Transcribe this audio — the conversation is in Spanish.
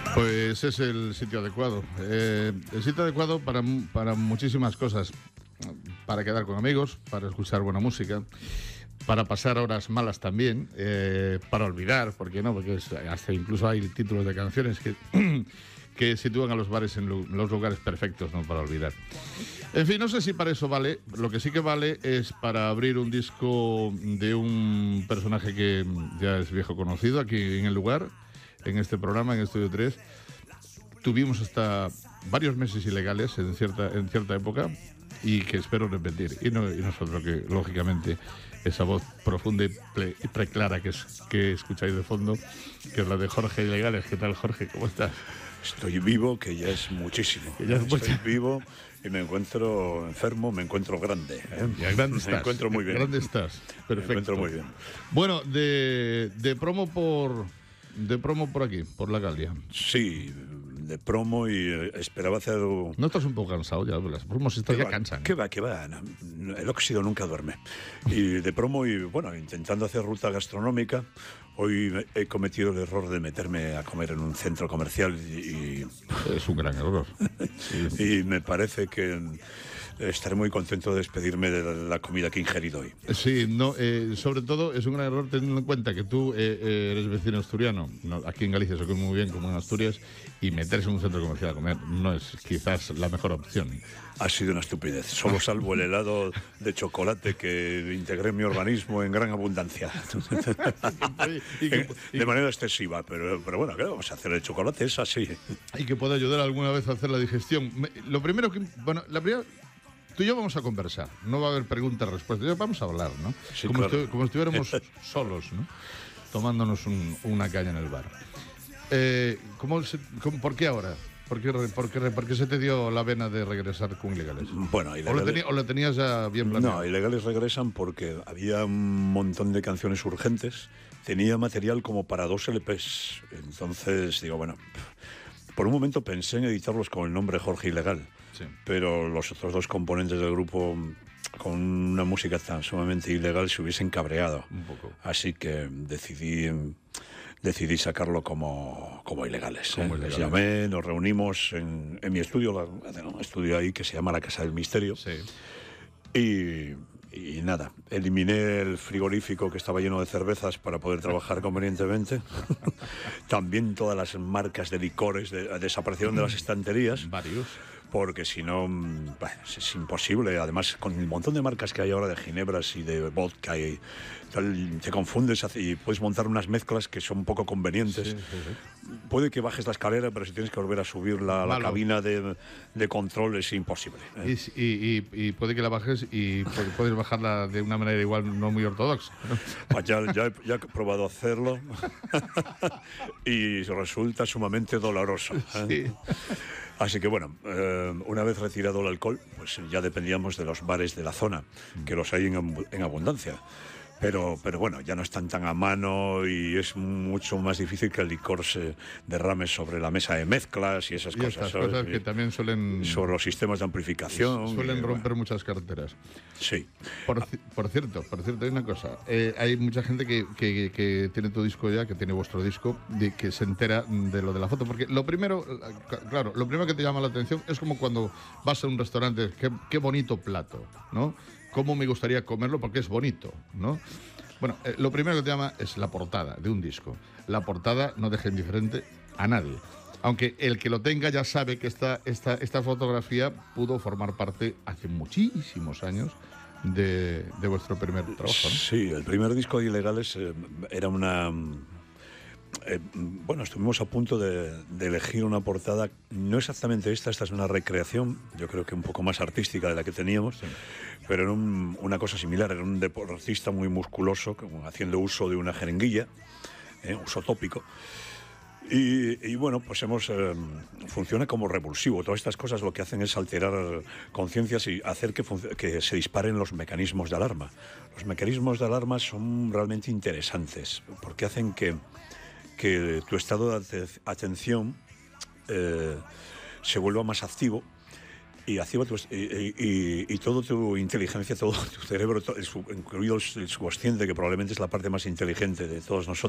Pues es el sitio adecuado. El sitio adecuado para muchísimas cosas. Para quedar con amigos, para escuchar buena música, para pasar horas malas también, para olvidar, ¿por qué no? Porque hasta incluso hay títulos de canciones que sitúan a los bares en los lugares perfectos, ¿no? Para olvidar. En fin, no sé si para eso vale. Lo que sí que vale es para abrir un disco de un personaje que ya es viejo conocido aquí en el lugar, en este programa, en Estudio 3. Tuvimos hasta varios meses ilegales en cierta época y que espero repetir. Y nosotros que, lógicamente, esa voz profunda y preclara que escucháis de fondo, que es la de Jorge Ilegales. ¿Qué tal, Jorge? ¿Cómo estás? Estoy vivo, que ya es muchísimo. Estoy vivo y me encuentro enfermo, me encuentro grande. Ya grande estás. Me encuentro muy bien. Grande estás. Perfecto. Me encuentro muy bien. Bueno, de promo por aquí, por la Galia. Sí, de promo y esperaba hacer... ¿No estás un poco cansado ya? Las promos estas ya cansan. ¿Qué va? El óxido nunca duerme. Y de promo y, bueno, intentando hacer ruta gastronómica, hoy he cometido el error de meterme a comer en un centro comercial y es un gran error. Y me parece que estaré muy contento de despedirme de la comida que he ingerido hoy. Sí, no, sobre todo es un gran error teniendo en cuenta que tú eres vecino asturiano. No, aquí en Galicia se come muy bien, como en Asturias, y meterse en un centro comercial a comer no es quizás la mejor opción. Ha sido una estupidez. Solo salvo el helado de chocolate que integré en mi organismo en gran abundancia. De manera excesiva, pero bueno, ¿qué vamos a hacer? El chocolate es así. Y que pueda ayudar alguna vez a hacer la digestión. Lo primero que... Bueno, la primera... Tú y yo vamos a conversar, no va a haber preguntas-respuestas, vamos a hablar, ¿no? Sí, como, claro. Como estuviéramos solos, ¿no? Tomándonos una caña en el bar. ¿Por qué ahora? ¿Por qué se te dio la vena de regresar con Ilegales? Bueno, Ilegales... ¿O lo tenías ya bien planeado? No, Ilegales regresan porque había un montón de canciones urgentes, tenía material como para 2 LPs, entonces digo, bueno... Por un momento pensé en editarlos con el nombre Jorge Ilegal, sí. Pero los otros 2 componentes del grupo, con una música tan sumamente ilegal, se hubiesen cabreado. Un poco. Así que decidí sacarlo como Ilegales. Les llamé, nos reunimos en mi estudio, un estudio ahí que se llama La Casa del Misterio. Sí. Y nada, eliminé el frigorífico que estaba lleno de cervezas para poder trabajar convenientemente. También todas las marcas de licores desaparecieron de las estanterías. Varios. Porque si no, es imposible. Además, con el montón de marcas que hay ahora de ginebras y de vodka y tal, te confundes y puedes montar unas mezclas que son poco convenientes. Sí. Puede que bajes la escalera, pero si tienes que volver a subir la cabina de control es imposible. Y puede que la bajes y puedes bajarla de una manera igual no muy ortodoxa, ¿no? Ya he probado hacerlo y resulta sumamente doloroso. Sí. Así que bueno, una vez retirado el alcohol, pues ya dependíamos de los bares de la zona, que los hay en abundancia. Pero bueno, ya no están tan a mano y es mucho más difícil que el licor se derrame sobre la mesa de mezclas y esas cosas. Estas cosas que también suelen... Sobre los sistemas de amplificación. Suelen romper muchas carteras. Sí. Por cierto, hay una cosa. Hay mucha gente que tiene tu disco ya, que tiene vuestro disco, que se entera de lo de la foto. Porque lo primero que te llama la atención es como cuando vas a un restaurante, qué bonito plato, ¿no? Cómo me gustaría comerlo porque es bonito, ¿no? Bueno, lo primero que te llama es la portada de un disco. La portada no deja indiferente a nadie. Aunque el que lo tenga ya sabe que esta fotografía pudo formar parte hace muchísimos años de vuestro primer trabajo, ¿no? Sí, el primer disco de Ilegales era una... bueno, estuvimos a punto de elegir una portada, no exactamente esta es una recreación, yo creo que un poco más artística de la que teníamos, sí. Pero era una cosa similar, era un deportista muy musculoso, haciendo uso de una jeringuilla, uso tópico. Y bueno, pues funciona como revulsivo. Todas estas cosas lo que hacen es alterar conciencias y hacer que se disparen los mecanismos de alarma. Los mecanismos de alarma son realmente interesantes, porque hacen que tu estado de atención se vuelva más activo y activa y toda tu inteligencia, todo tu cerebro, incluido el subconsciente, que probablemente es la parte más inteligente de todos nosotros,